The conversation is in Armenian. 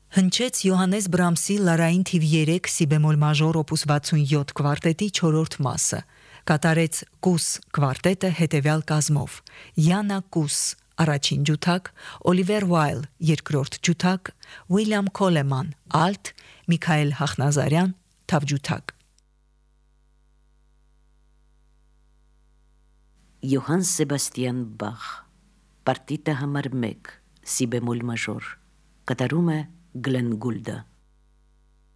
Հնչեց Յոհաննես Բրամսի լարային թիվ 3 սի բեմոլ մաժոր օպուս 67 կվարտետի 4-րդ մասը։ Կատարեց Կուս կվարտետը հետևյալ կազմով. Յանա Կուս առաջին ջութակ, Օլիվեր Ուայլ երկրորդ ջութակ, Ուիլյամ Քոլեման ալտ, Միքայել Հախնազարյան թավջութակ։ Յոհան Սեբաստիան Բախ, պարտիտը համար 1 սի բեմոլ մաժոր, կատարում է Գլեն Գուլդը։